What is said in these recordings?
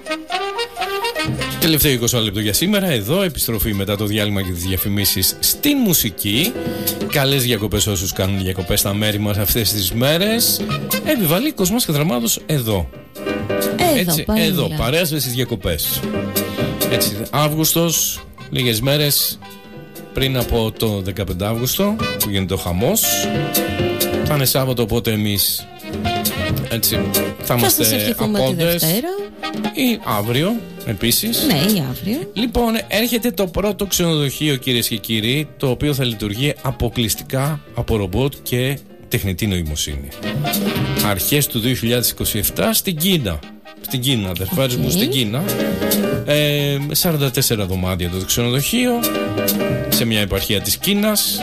Τελευταίο 20 λεπτό για σήμερα. Εδώ επιστροφή μετά το διάλειμμα και τις διαφημίσεις στην μουσική. Καλές διακοπές όσους κάνουν διακοπές στα μέρη μας αυτές τις μέρες. Επιβαλή Κοσμάς και Δραμάτος εδώ. Εδώ, παρέας με στις διακοπές. Έτσι, Αύγουστος, λίγες μέρες πριν από το 15 Αύγουστο που γίνεται ο χαμός. Θα είναι Σάββατο, οπότε εμείς έτσι θα είμαστε απόντες. Ή αύριο επίσης. Ναι, ή αύριο. Λοιπόν, έρχεται το πρώτο ξενοδοχείο, κυρίες και κύριοι, το οποίο θα λειτουργεί αποκλειστικά από ρομπότ και τεχνητή νοημοσύνη. Αρχές του 2027 στην Κίνα. Στην Κίνα, αδερφάρες μου, στην Κίνα. 44 δωμάτια το ξενοδοχείο σε μια επαρχία της Κίνας.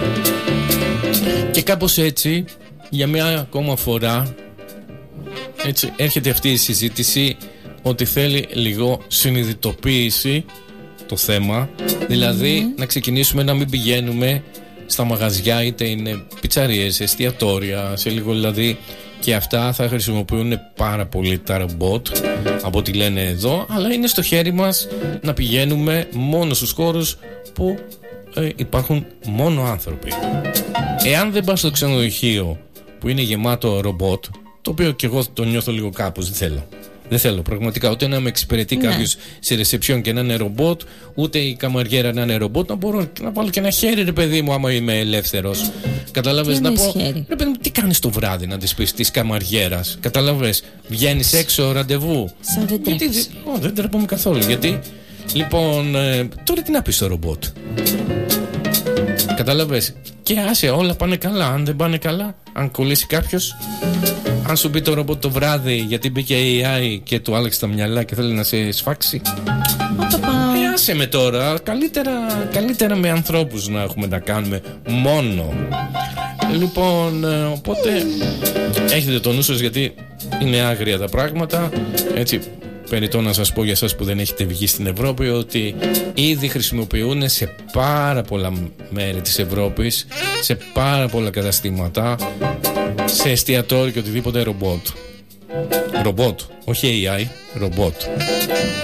Και κάπως έτσι, για μια ακόμα φορά, έτσι, έρχεται αυτή η συζήτηση ότι θέλει λίγο συνειδητοποίηση το θέμα. Δηλαδή να ξεκινήσουμε να μην πηγαίνουμε στα μαγαζιά, είτε είναι πιτσαρίες, εστιατόρια, σε λίγο δηλαδή, και αυτά θα χρησιμοποιούν πάρα πολύ τα ρομπότ από ό,τι λένε εδώ, αλλά είναι στο χέρι μας να πηγαίνουμε μόνο στους χώρους που υπάρχουν μόνο άνθρωποι. Εάν δεν πας στο ξενοδοχείο που είναι γεμάτο ρομπότ, το οποίο και εγώ το νιώθω λίγο κάπως, δεν θέλω πραγματικά ούτε να με εξυπηρετεί κάποιος σε ρεσεψιόν και να είναι ρομπότ, ούτε η καμαριέρα να είναι ρομπότ, να μπορώ να βάλω και ένα χέρι, ρε παιδί μου, άμα είμαι ελεύθερος. Καταλαβες, να πω, ρε παιδί μου, τι κάνεις το βράδυ, να της πεις της καμαριέρας. Καταλαβες, βγαίνεις έξω ραντεβού. Σαν δεν τρέπεις. Δεν τρέπομαι καθόλου, γιατί λοιπόν, τώρα τι να πεις στο ρομπότ. Καταλαβες. Και άσε, όλα πάνε καλά. Αν δεν πάνε καλά, αν κολλήσει κάποιος, αν σου πει το ρομπότ το βράδυ γιατί μπήκε AI και του άλλαξε τα μυαλά και θέλει να σε σφάξει, άσε με τώρα. Καλύτερα με ανθρώπους να έχουμε να κάνουμε μόνο. Λοιπόν, οπότε έχετε το νου σας, γιατί είναι άγρια τα πράγματα. Έτσι, περιττό να σας πω για εσάς που δεν έχετε βγει στην Ευρώπη, ότι ήδη χρησιμοποιούν σε πάρα πολλά μέρη της Ευρώπης, σε πάρα πολλά καταστήματα, σε εστιατόρια και οτιδήποτε ρομπότ. Ρομπότ, όχι AI, ρομπότ.